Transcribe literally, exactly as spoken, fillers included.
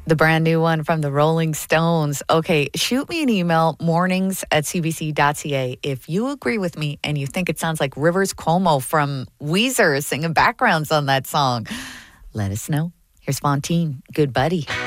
The brand new one from the Rolling Stones. Okay, shoot me an email, mornings at c b c dot c a, if you agree with me and you think it sounds like Rivers Cuomo from Weezer singing backgrounds on that song. Let us know. Here's Fontaine, Good Buddy.